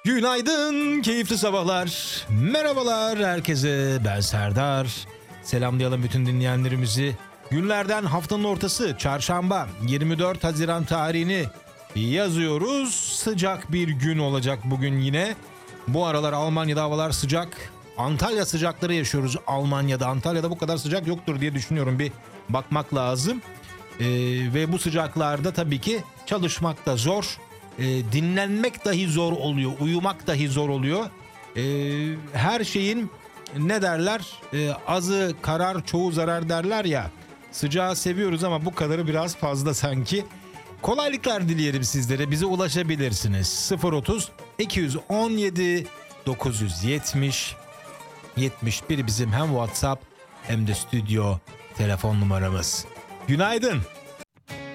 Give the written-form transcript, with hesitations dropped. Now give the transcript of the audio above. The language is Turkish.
Günaydın, keyifli sabahlar. Merhabalar herkese, ben Serdar. Selamlayalım bütün dinleyenlerimizi. Günlerden haftanın ortası, çarşamba 24 Haziran tarihini yazıyoruz. Sıcak bir gün olacak bugün yine. Bu aralar Almanya'da havalar sıcak. Antalya sıcakları yaşıyoruz Almanya'da. Antalya'da bu kadar sıcak yoktur diye düşünüyorum. Bir bakmak lazım. Ve bu sıcaklarda tabii ki çalışmak da zor. Dinlenmek dahi zor oluyor. Uyumak dahi zor oluyor. Her şeyin ne derler? Azı karar, çoğu zarar derler ya. Sıcağı seviyoruz ama bu kadarı biraz fazla sanki. Kolaylıklar dileyelim sizlere. Bize ulaşabilirsiniz. 030 217 970 71 bizim hem WhatsApp hem de stüdyo telefon numaramız. Günaydın.